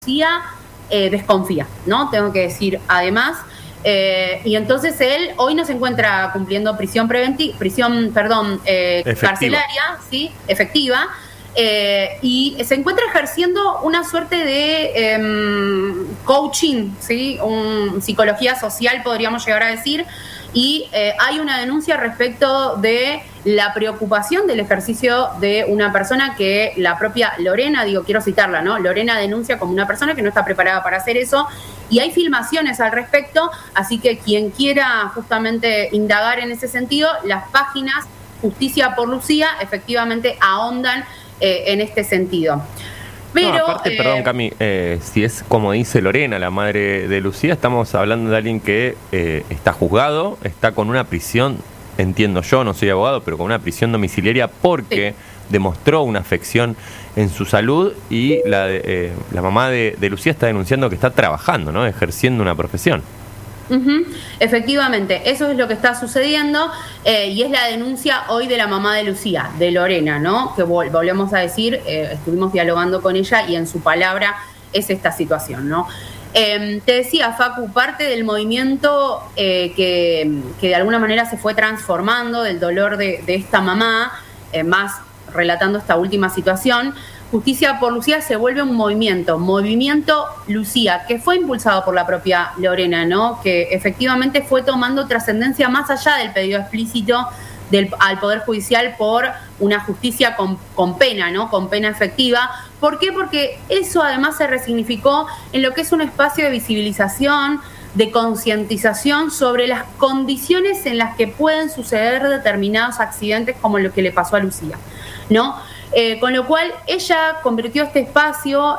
Lucía desconfía, ¿no? Tengo que decir además. Y entonces él hoy no se encuentra cumpliendo carcelaria, ¿sí? Efectiva, y se encuentra ejerciendo una suerte de coaching, ¿sí? Psicología social, podríamos llegar a decir, y hay una denuncia respecto de la preocupación del ejercicio de una persona que la propia Lorena, quiero citarla, ¿no? Lorena denuncia como una persona que no está preparada para hacer eso, y hay filmaciones al respecto, así que quien quiera justamente indagar en ese sentido, las páginas Justicia por Lucía efectivamente ahondan en este sentido. Pero, no, aparte, perdón, Cami, si es como dice Lorena, la madre de Lucía, estamos hablando de alguien que está juzgado, está con una prisión, entiendo yo, no soy abogado, pero con una prisión domiciliaria porque demostró una afección en su salud, y la mamá de Lucía está denunciando que está trabajando, ¿no? Ejerciendo una profesión. Efectivamente, eso es lo que está sucediendo, y es la denuncia hoy de la mamá de Lucía, de Lorena, ¿no? Que volvemos a decir, estuvimos dialogando con ella y en su palabra es esta situación, ¿no? Te decía, Facu, parte del movimiento que de alguna manera se fue transformando, del dolor de esta mamá, más relatando esta última situación, Justicia por Lucía se vuelve un movimiento Lucía, que fue impulsado por la propia Lorena, ¿no? Que efectivamente fue tomando trascendencia más allá del pedido explícito al Poder Judicial por una justicia con pena, ¿no? Con pena efectiva. ¿Por qué? Porque eso además se resignificó en lo que es un espacio de visibilización, de concientización sobre las condiciones en las que pueden suceder determinados accidentes como lo que le pasó a Lucía, ¿no? Con lo cual ella convirtió este espacio,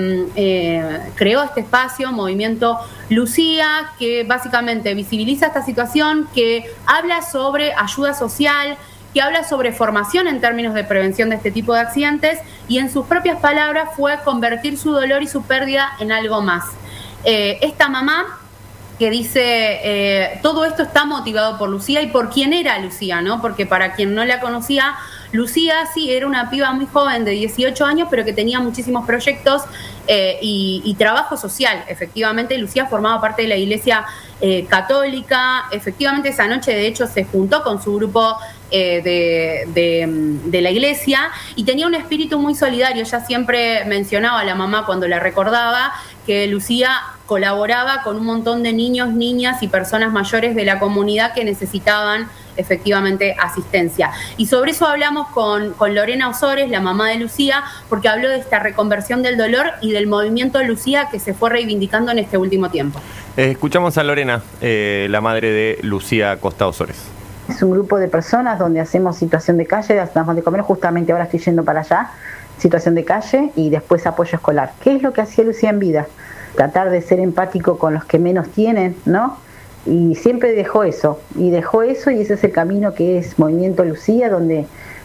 creó este espacio, Movimiento Lucía, que básicamente visibiliza esta situación, que habla sobre ayuda social, que habla sobre formación en términos de prevención de este tipo de accidentes, y en sus propias palabras fue convertir su dolor y su pérdida en algo más. Esta mamá que dice, todo esto está motivado por Lucía y por quién era Lucía, ¿no? Porque para quien no la conocía, Lucía sí era una piba muy joven de 18 años, pero que tenía muchísimos proyectos y trabajo social. Efectivamente, Lucía formaba parte de la Iglesia Católica. Efectivamente, esa noche, de hecho, se juntó con su grupo de la iglesia y tenía un espíritu muy solidario. Ella siempre mencionaba a la mamá cuando la recordaba que Lucía colaboraba con un montón de niños, niñas y personas mayores de la comunidad que necesitaban efectivamente asistencia. Y sobre eso hablamos con Lorena Osores, la mamá de Lucía, porque habló de esta reconversión del dolor y del movimiento Lucía que se fue reivindicando en este último tiempo. Escuchamos a Lorena, la madre de Lucía Costa Osores. Es un grupo de personas donde hacemos situación de calle, damos de comer, justamente ahora estoy yendo para allá, situación de calle y después apoyo escolar. ¿Qué es lo que hacía Lucía en vida? Tratar de ser empático con los que menos tienen, ¿no? Y siempre dejó eso, y ese es el camino que es Movimiento Lucía, donde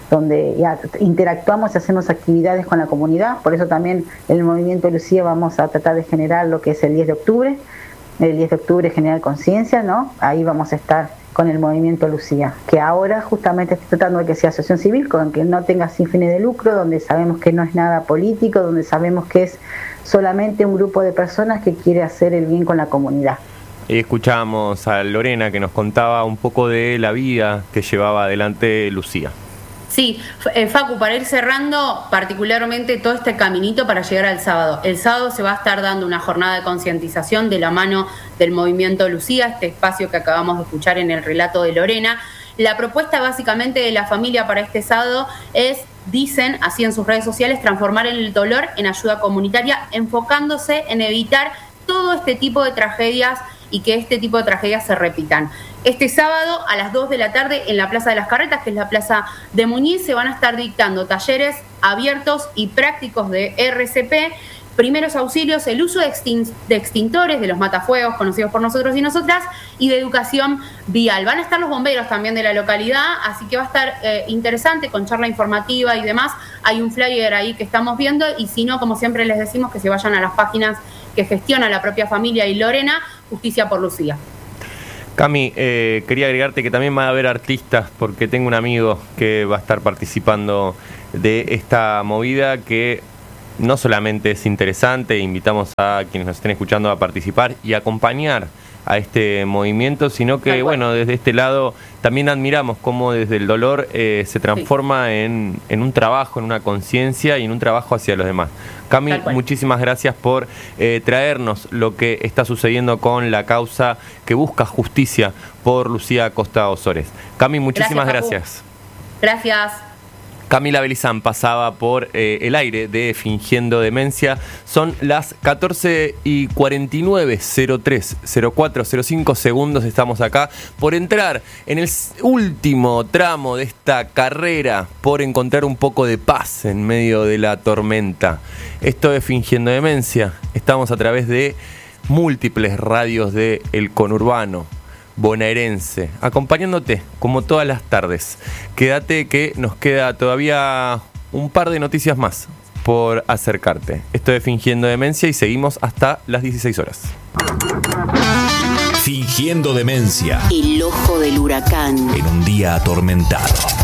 ya interactuamos y hacemos actividades con la comunidad. Por eso también en el Movimiento Lucía vamos a tratar de generar lo que es el 10 de octubre, generar conciencia, ¿no? Ahí vamos a estar con el Movimiento Lucía, que ahora justamente estoy tratando de que sea asociación civil, con que no tenga sin fines de lucro, donde sabemos que no es nada político, donde sabemos que es solamente un grupo de personas que quiere hacer el bien con la comunidad. Escuchábamos a Lorena que nos contaba un poco de la vida que llevaba adelante Lucía. Sí, Facu, para ir cerrando particularmente todo este caminito para llegar al sábado. El sábado se va a estar dando una jornada de concientización de la mano del Movimiento Lucía, este espacio que acabamos de escuchar en el relato de Lorena. La propuesta básicamente de la familia para este sábado es, dicen así en sus redes sociales, transformar el dolor en ayuda comunitaria, enfocándose en evitar todo este tipo de tragedias y que este tipo de tragedias se repitan. Este sábado a las 2 de la tarde en la Plaza de las Carretas, que es la Plaza de Muñiz, se van a estar dictando talleres abiertos y prácticos de RCP, primeros auxilios, el uso de extintores, de los matafuegos conocidos por nosotros y nosotras, y de educación vial. Van a estar los bomberos también de la localidad, así que va a estar interesante con charla informativa y demás. Hay un flyer ahí que estamos viendo, y si no, como siempre les decimos, que se vayan a las páginas que gestiona la propia familia y Lorena, Justicia por Lucía. Cami, quería agregarte que también va a haber artistas, porque tengo un amigo que va a estar participando de esta movida que no solamente es interesante, invitamos a quienes nos estén escuchando a participar y acompañar a este movimiento, sino que, bueno, desde este lado también admiramos cómo desde el dolor se transforma en un trabajo, en una conciencia y en un trabajo hacia los demás. Cami, muchísimas gracias por traernos lo que está sucediendo con la causa que busca justicia por Lucía Acosta Ozores. Cami, muchísimas gracias. Gracias. Camila Belizán pasaba por el aire de Fingiendo Demencia. Son las 14:49, 03, 04, 05 segundos. Estamos acá por entrar en el último tramo de esta carrera por encontrar un poco de paz en medio de la tormenta. Esto es Fingiendo Demencia. Estamos a través de múltiples radios de El Conurbano bonaerense, acompañándote como todas las tardes. Quédate que nos queda todavía un par de noticias más por acercarte. Esto es Fingiendo Demencia y seguimos hasta las 16 horas. Fingiendo Demencia. El ojo del huracán. En un día atormentado.